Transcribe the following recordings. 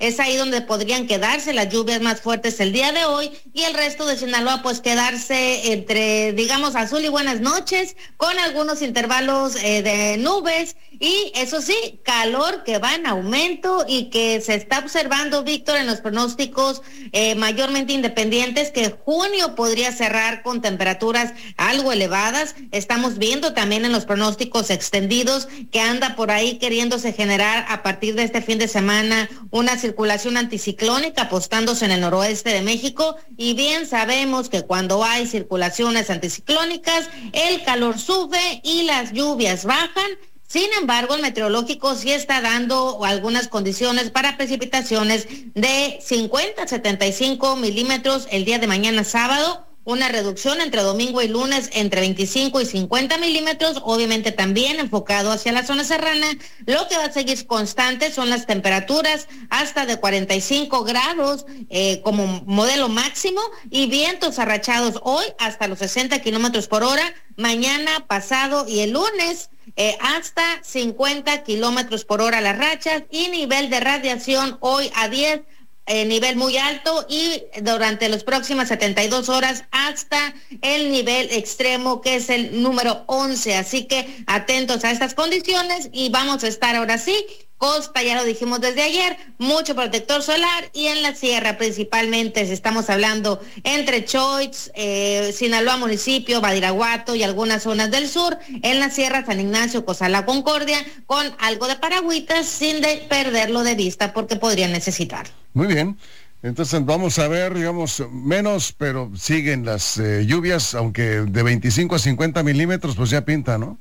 es ahí donde podrían quedarse las lluvias más fuertes el día de hoy, y el resto de Sinaloa pues quedarse entre, digamos, azul y buenas noches, con algunos intervalos de nubes, y eso sí, calor que va en aumento y que se está observando, Víctor, en los pronósticos mayormente independientes, que junio podría cerrar con temperaturas algo elevadas. Estamos viendo también en los pronósticos extendidos que anda por ahí queriéndose generar a partir de este fin de semana una circulación anticiclónica apostándose en el noroeste de México, y bien sabemos que cuando hay circulaciones anticiclónicas el calor sube y las lluvias bajan. Sin embargo, el meteorológico sí está dando algunas condiciones para precipitaciones de 50 a 75 milímetros el día de mañana sábado, una reducción entre domingo y lunes entre 25 y 50 milímetros, obviamente también enfocado hacia la zona serrana. Lo que va a seguir constante son las temperaturas hasta de 45 grados como modelo máximo, y vientos arrachados hoy hasta los 60 kilómetros por hora, mañana, pasado y el lunes hasta 50 kilómetros por hora las rachas, y nivel de radiación hoy a 10, nivel muy alto, y durante las próximas 72 horas hasta el nivel extremo, que es el número 11. Así que atentos a estas condiciones, y vamos a estar ahora sí, costa, ya lo dijimos desde ayer, mucho protector solar, y en la sierra principalmente, si estamos hablando entre Choix, Sinaloa municipio, Badiraguato y algunas zonas del sur, en la sierra San Ignacio, Cozalá, Concordia, con algo de paragüitas sin perderlo de vista porque podrían necesitar. Muy bien, entonces vamos a ver, digamos, menos, pero siguen las lluvias, aunque de 25 a 50 milímetros, pues ya pinta, ¿no?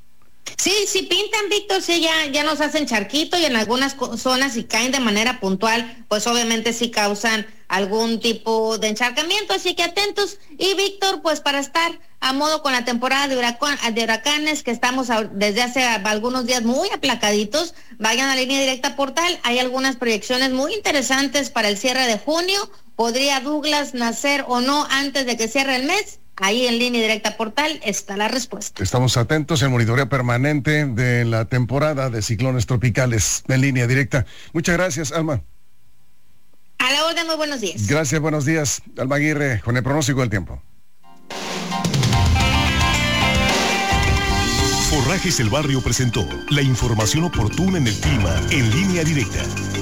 Sí, pintan, Víctor, sí, ya nos hacen charquito, y en algunas zonas, si caen de manera puntual, pues obviamente sí causan algún tipo de encharcamiento, así que atentos. Y Víctor, pues para estar a modo con la temporada de huracanes, que estamos desde hace algunos días muy aplacaditos, vayan a Línea Directa Portal, hay algunas proyecciones muy interesantes para el cierre de junio. ¿Podría Douglas nacer o no antes de que cierre el mes? Ahí en Línea Directa Portal está la respuesta. Estamos atentos al monitoreo permanente de la temporada de ciclones tropicales en Línea Directa. Muchas gracias, Alma. A la orden, muy buenos días. Gracias, buenos días. Alma Aguirre, con el pronóstico del tiempo. Forrajes El Barrio presentó la información oportuna en el clima en Línea Directa.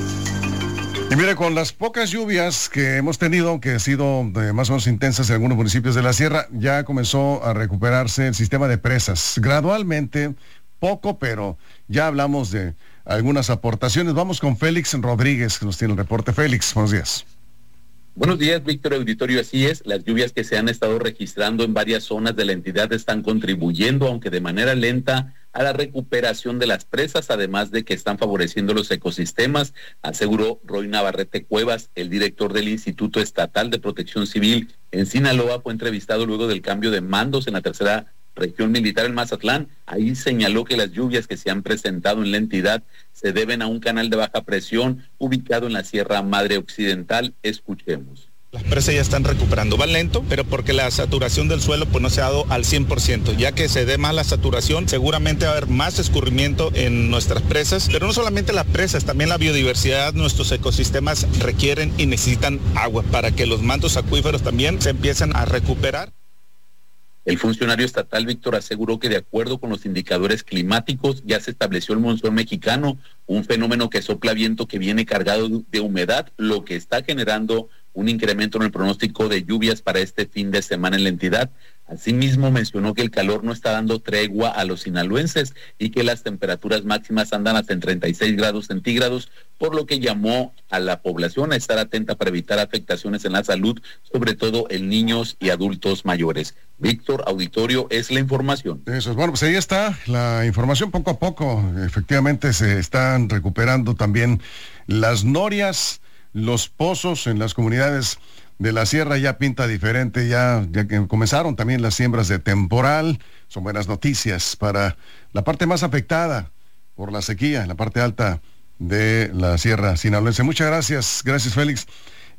Y mire, con las pocas lluvias que hemos tenido, aunque han sido más o menos intensas en algunos municipios de la sierra, ya comenzó a recuperarse el sistema de presas. Gradualmente, poco, pero ya hablamos de algunas aportaciones. Vamos con Félix Rodríguez, que nos tiene el reporte. Félix, buenos días. Buenos días, Víctor Auditorio. Así es, las lluvias que se han estado registrando en varias zonas de la entidad están contribuyendo, aunque de manera lenta, a la recuperación de las presas, además de que están favoreciendo los ecosistemas, aseguró Roy Navarrete Cuevas, el director del Instituto Estatal de Protección Civil en Sinaloa. Fue entrevistado luego del cambio de mandos en la tercera región militar en Mazatlán. Ahí señaló que las lluvias que se han presentado en la entidad se deben a un canal de baja presión ubicado en la Sierra Madre Occidental. Escuchemos. Las presas ya están recuperando, van lento, pero porque la saturación del suelo pues no se ha dado al 100%, ya que se dé más la saturación, seguramente va a haber más escurrimiento en nuestras presas, pero no solamente las presas, también la biodiversidad, nuestros ecosistemas requieren y necesitan agua para que los mantos acuíferos también se empiecen a recuperar. El funcionario estatal, Víctor, aseguró que de acuerdo con los indicadores climáticos ya se estableció el monzón mexicano, un fenómeno que sopla viento que viene cargado de humedad, lo que está generando un incremento en el pronóstico de lluvias para este fin de semana en la entidad. Asimismo, mencionó que el calor no está dando tregua a los sinaloenses y que las temperaturas máximas andan hasta en 36 grados centígrados, por lo que llamó a la población a estar atenta para evitar afectaciones en la salud, sobre todo en niños y adultos mayores. Víctor, auditorio, es la información. Eso es bueno, pues ahí está la información poco a poco. Efectivamente se están recuperando también las norias, los pozos en las comunidades de la sierra. Ya pinta diferente, ya que comenzaron también las siembras de temporal. Son buenas noticias para la parte más afectada por la sequía, en la parte alta de la sierra sinaloense. Muchas gracias, Félix.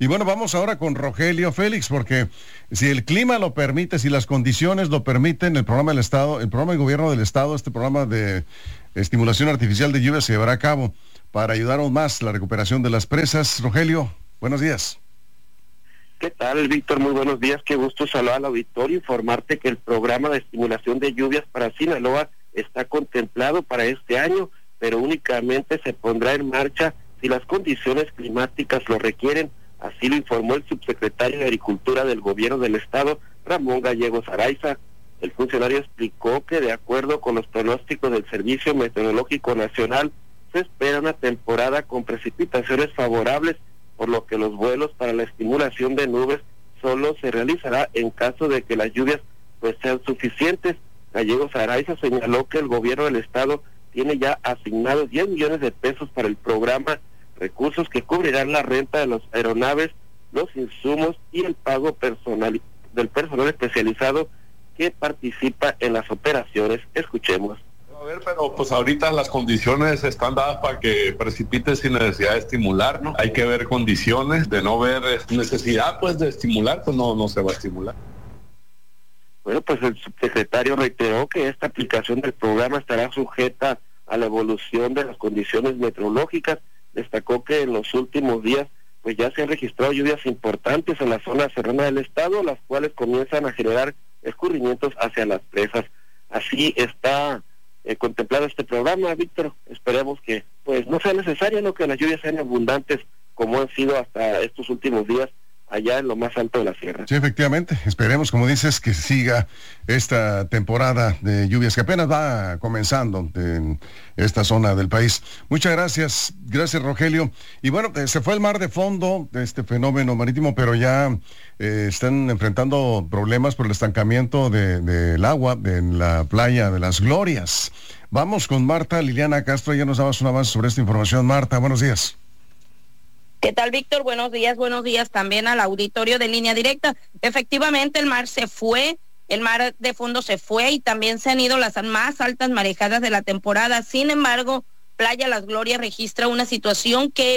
Y bueno, vamos ahora con Rogelio Félix, porque si el clima lo permite, si las condiciones lo permiten, el programa de gobierno del Estado, este programa de estimulación artificial de lluvia se llevará a cabo para ayudar aún más la recuperación de las presas. Rogelio, buenos días. ¿Qué tal, Víctor? Muy buenos días. Qué gusto saludar al auditorio, informarte que el programa de estimulación de lluvias para Sinaloa está contemplado para este año, pero únicamente se pondrá en marcha si las condiciones climáticas lo requieren. Así lo informó el subsecretario de Agricultura del Gobierno del Estado, Ramón Gallegos Araiza. El funcionario explicó que, de acuerdo con los pronósticos del Servicio Meteorológico Nacional, se espera una temporada con precipitaciones favorables, por lo que los vuelos para la estimulación de nubes solo se realizará en caso de que las lluvias pues sean suficientes. Gallegos Araiza señaló que el Gobierno del Estado tiene ya asignados 10 millones de pesos para el programa, recursos que cubrirán la renta de las aeronaves, los insumos y el pago del personal especializado que participa en las operaciones. Escuchemos. A ver, pero pues ahorita las condiciones están dadas para que precipite sin necesidad de estimular, ¿no? Hay que ver condiciones, de no ver necesidad pues de estimular, pues no se va a estimular. Bueno, pues el subsecretario reiteró que esta aplicación del programa estará sujeta a la evolución de las condiciones meteorológicas. Destacó que en los últimos días pues ya se han registrado lluvias importantes en la zona serrana del estado, las cuales comienzan a generar escurrimientos hacia las presas. Así está contemplado este programa, Víctor. Esperemos que pues no sea necesario, ¿no?, que las lluvias sean abundantes como han sido hasta estos últimos días allá en lo más alto de la sierra. Sí, efectivamente, esperemos, como dices, que siga esta temporada de lluvias que apenas va comenzando en esta zona del país. Muchas gracias Rogelio. Y bueno, se fue el mar de fondo de este fenómeno marítimo, pero ya están enfrentando problemas por el estancamiento del agua en la playa de Las Glorias. Vamos con Marta Liliana Castro, ya nos dabas un avance sobre esta información. Marta, buenos días. ¿Qué tal, Víctor? Buenos días también al auditorio de Línea Directa. Efectivamente, el mar se fue, el mar de fondo se fue y también se han ido las más altas marejadas de la temporada. Sin embargo, Playa Las Glorias registra una situación que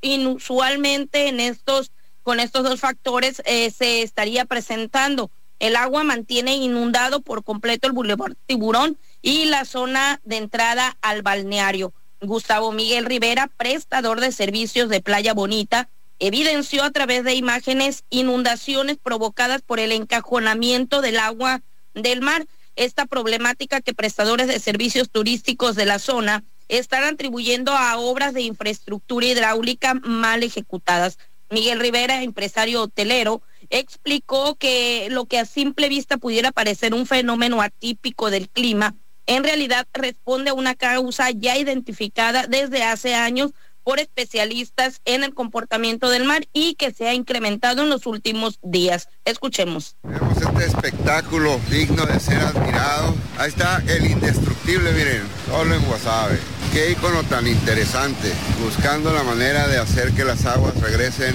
inusualmente con estos dos factores se estaría presentando. El agua mantiene inundado por completo el Boulevard Tiburón y la zona de entrada al balneario. Gustavo Miguel Rivera, prestador de servicios de Playa Bonita, evidenció a través de imágenes inundaciones provocadas por el encajonamiento del agua del mar. Esta problemática que prestadores de servicios turísticos de la zona están atribuyendo a obras de infraestructura hidráulica mal ejecutadas. Miguel Rivera, empresario hotelero, explicó que lo que a simple vista pudiera parecer un fenómeno atípico del clima, en realidad responde a una causa ya identificada desde hace años por especialistas en el comportamiento del mar y que se ha incrementado en los últimos días. Escuchemos. Vemos este espectáculo digno de ser admirado. Ahí está el indestructible, miren, solo en Guasave. Qué ícono tan interesante, buscando la manera de hacer que las aguas regresen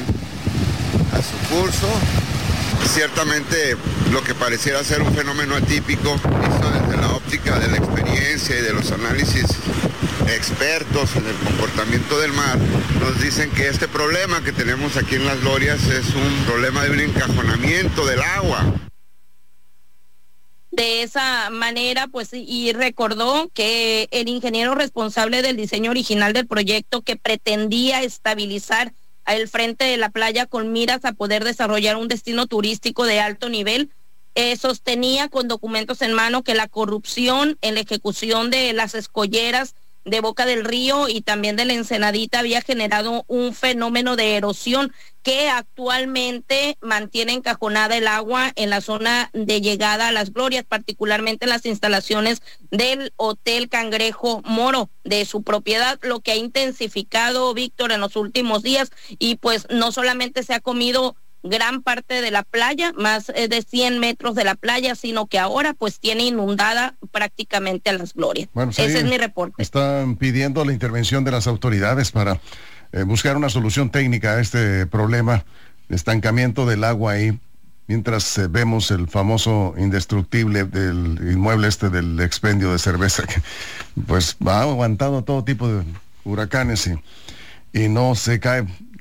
a su curso. Ciertamente lo que pareciera ser un fenómeno atípico, visto desde la óptica de la experiencia y de los análisis expertos en el comportamiento del mar, nos dicen que este problema que tenemos aquí en Las Glorias es un problema de un encajonamiento del agua. De esa manera, pues, y recordó que el ingeniero responsable del diseño original del proyecto, que pretendía estabilizar el frente de la playa con miras a poder desarrollar un destino turístico de alto nivel, sostenía con documentos en mano que la corrupción en la ejecución de las escolleras de Boca del Río y también de la Ensenadita había generado un fenómeno de erosión que actualmente mantiene encajonada el agua en la zona de llegada a Las Glorias, particularmente en las instalaciones del Hotel Cangrejo Moro, de su propiedad, lo que ha intensificado, Víctor, en los últimos días, y pues no solamente se ha comido gran parte de la playa, más de 100 metros de la playa, sino que ahora pues tiene inundada prácticamente a Las Glorias. Bueno, pues ese es mi reporte. Están pidiendo la intervención de las autoridades para buscar una solución técnica a este problema de estancamiento del agua ahí, mientras vemos el famoso indestructible del inmueble del expendio de cerveza, que pues ha aguantado todo tipo de huracanes y no se cae.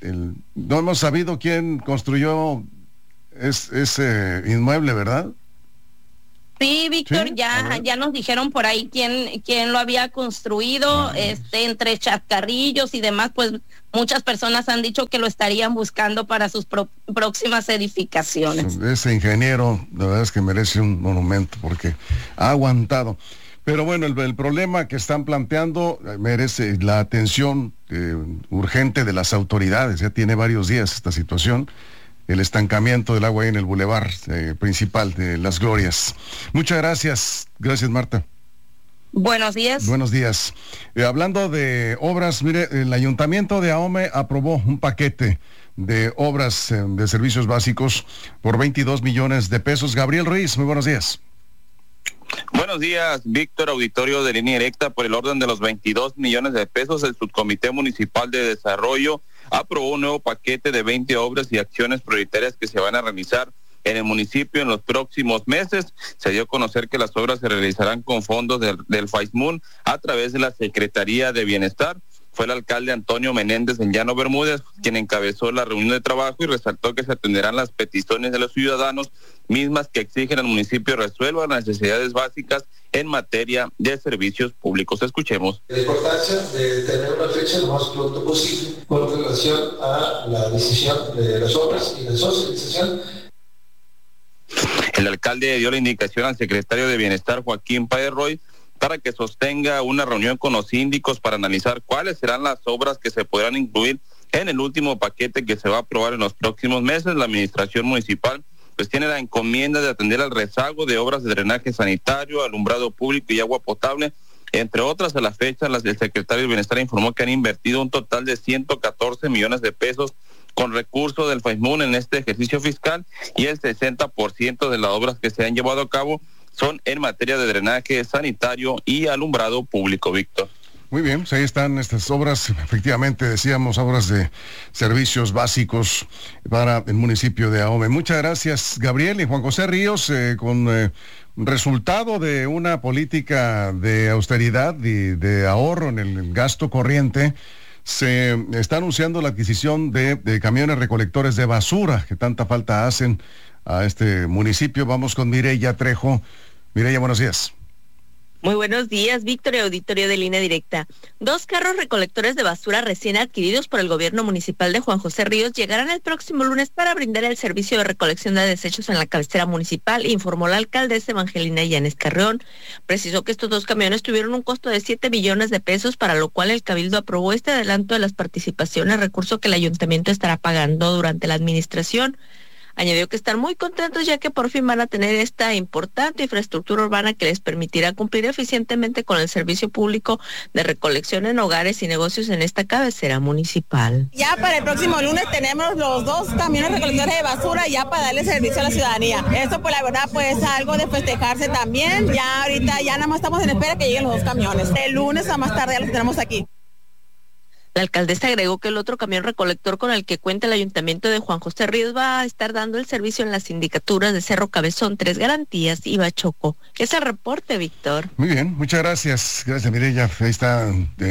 no hemos sabido quién construyó ese inmueble, ¿verdad? Sí, Víctor, Sí, ya nos dijeron por ahí quién lo había construido, entre chascarrillos y demás, pues muchas personas han dicho que lo estarían buscando para sus próximas edificaciones. Ese ingeniero, la verdad es que merece un monumento porque ha aguantado. Pero bueno, el problema que están planteando merece la atención urgente de las autoridades. Ya tiene varios días esta situación. El estancamiento del agua ahí en el bulevar principal de Las Glorias. Muchas gracias. Gracias, Marta. Buenos días. Buenos días. Hablando de obras, mire, el Ayuntamiento de Ahome aprobó un paquete de obras de servicios básicos por 22 millones de pesos. Gabriel Ruiz, muy buenos días. Buenos días, Víctor, auditorio de Línea Directa. Por el orden de los 22 millones de pesos, el Subcomité Municipal de Desarrollo aprobó un nuevo paquete de 20 obras y acciones prioritarias que se van a realizar en el municipio en los próximos meses. Se dio a conocer que las obras se realizarán con fondos del FAISMUN a través de la Secretaría de Bienestar. Fue el alcalde Antonio Menéndez en Llano Bermúdez quien encabezó la reunión de trabajo y resaltó que se atenderán las peticiones de los ciudadanos, mismas que exigen al municipio resuelva las necesidades básicas en materia de servicios públicos. Escuchemos. La importancia de tener una fecha lo más pronto posible con relación a la decisión de las obras y la socialización. El alcalde dio la indicación al secretario de Bienestar, Joaquín Páez Roy, para que sostenga una reunión con los síndicos para analizar cuáles serán las obras que se podrán incluir en el último paquete que se va a aprobar en los próximos meses. La administración municipal pues tiene la encomienda de atender al rezago de obras de drenaje sanitario, alumbrado público y agua potable, entre otras. A la fecha, el secretario de Bienestar informó que han invertido un total de 114 millones de pesos con recursos del FAISMUN en este ejercicio fiscal, y el 60% de las obras que se han llevado a cabo son en materia de drenaje sanitario y alumbrado público, Víctor. Muy bien, pues ahí están estas obras, efectivamente decíamos, obras de servicios básicos para el municipio de Ahome. Muchas gracias, Gabriel. Y Juan José Ríos, con resultado de una política de austeridad y de ahorro en el gasto corriente, se está anunciando la adquisición de camiones recolectores de basura que tanta falta hacen a este municipio. Vamos con Mireya Trejo. Mireya, buenos días. Muy buenos días, Víctor y auditorio de Línea Directa. 2 carros recolectores de basura recién adquiridos por el gobierno municipal de Juan José Ríos llegarán el próximo lunes para brindar el servicio de recolección de desechos en la cabecera municipal, informó la alcaldesa Evangelina Llanes Carreón. Precisó que estos 2 camiones tuvieron un costo de 7 millones de pesos, para lo cual el Cabildo aprobó este adelanto de las participaciones, recurso que el ayuntamiento estará pagando durante la administración. Añadió que están muy contentos ya que por fin van a tener esta importante infraestructura urbana que les permitirá cumplir eficientemente con el servicio público de recolección en hogares y negocios en esta cabecera municipal. Ya para el próximo lunes tenemos los 2 camiones recolectores de basura ya para darle servicio a la ciudadanía. Esto pues la verdad pues algo de festejarse también. Ya ahorita ya nada más estamos en espera que lleguen los 2 camiones. El lunes a más tarde ya los tenemos aquí. La alcaldesa agregó que el otro camión recolector con el que cuenta el ayuntamiento de Juan José Ríos va a estar dando el servicio en las sindicaturas de Cerro Cabezón, Tres Garantías y Bachoco. Es el reporte, Víctor. Muy bien, muchas gracias. Gracias, Mireya. Ahí está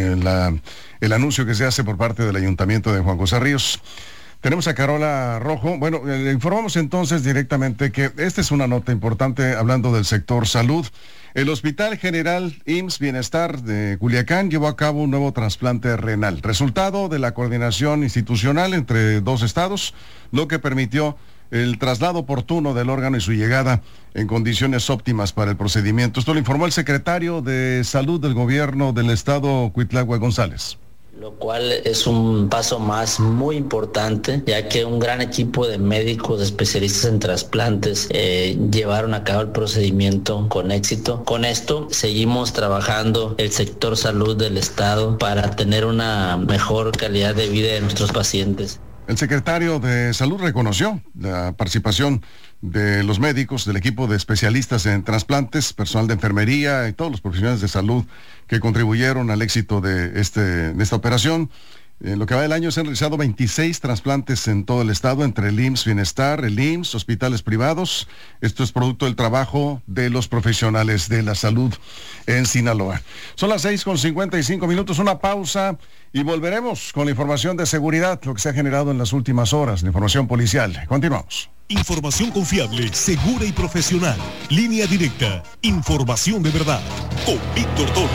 el anuncio que se hace por parte del ayuntamiento de Juan José Ríos. Tenemos a Carola Rojo. Bueno, le informamos entonces directamente que esta es una nota importante hablando del sector salud. El Hospital General IMSS Bienestar de Culiacán llevó a cabo un nuevo trasplante renal, resultado de la coordinación institucional entre 2 estados, lo que permitió el traslado oportuno del órgano y su llegada en condiciones óptimas para el procedimiento. Esto lo informó el secretario de Salud del Gobierno del Estado, Cuitlahua González. Lo cual es un paso más muy importante, ya que un gran equipo de médicos especialistas en trasplantes llevaron a cabo el procedimiento con éxito. Con esto seguimos trabajando el sector salud del estado para tener una mejor calidad de vida de nuestros pacientes. El secretario de Salud reconoció la participación de los médicos, del equipo de especialistas en trasplantes, personal de enfermería y todos los profesionales de salud que contribuyeron al éxito de esta operación. En lo que va del año se han realizado 26 trasplantes en todo el estado, entre el IMSS Bienestar, el IMSS, hospitales privados. Esto es producto del trabajo de los profesionales de la salud en Sinaloa. Son las 6:55, una pausa y volveremos con la información de seguridad, lo que se ha generado en las últimas horas, la información policial. Continuamos. Información confiable, segura y profesional. Línea Directa. Información de verdad. Con Víctor Torres.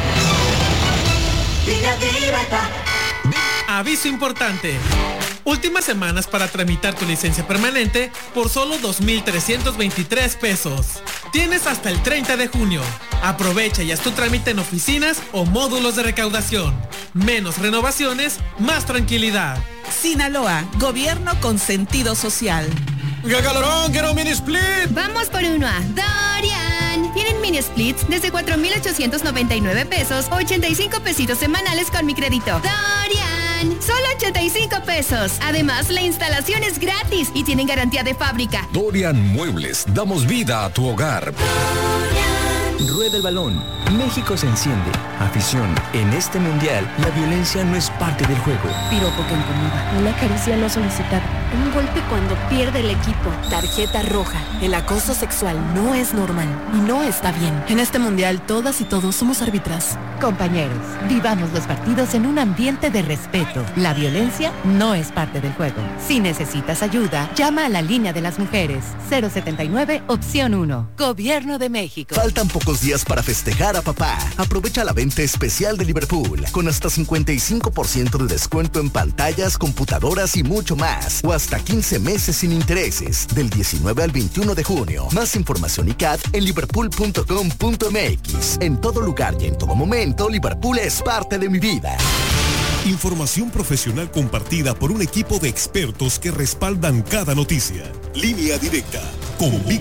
Línea Directa. Aviso importante. Últimas semanas para tramitar tu licencia permanente por solo 2,323 pesos. Tienes hasta el 30 de junio. Aprovecha y haz tu trámite en oficinas o módulos de recaudación. Menos renovaciones, más tranquilidad. Sinaloa, gobierno con sentido social. ¡Qué calorón! ¡Quiero un mini split! Vamos por uno a Dorian. Tienen mini splits desde 4,899 pesos, 85 pesitos semanales con mi crédito. Dorian, solo 85 pesos. Además, la instalación es gratis y tienen garantía de fábrica. Dorian Muebles, damos vida a tu hogar. Rueda el balón. México se enciende. Afición. En este mundial, la violencia no es parte del juego. Piropo que incomoda. Una caricia no solicitada. Un golpe cuando pierde el equipo. Tarjeta roja. El acoso sexual no es normal y no está bien. En este mundial, todas y todos somos árbitras. Compañeros, vivamos los partidos en un ambiente de respeto. La violencia no es parte del juego. Si necesitas ayuda, llama a la línea de las mujeres. 079, opción 1. Gobierno de México. Faltan pocos días para festejar a papá. Aprovecha la venta especial de Liverpool con hasta 55% de descuento en pantallas, computadoras y mucho más. O hasta 15 meses sin intereses del 19 al 21 de junio. Más información y CAT en liverpool.com.mx. En todo lugar y en todo momento, Liverpool es parte de mi vida. Información profesional compartida por un equipo de expertos que respaldan cada noticia. Línea Directa con Víctor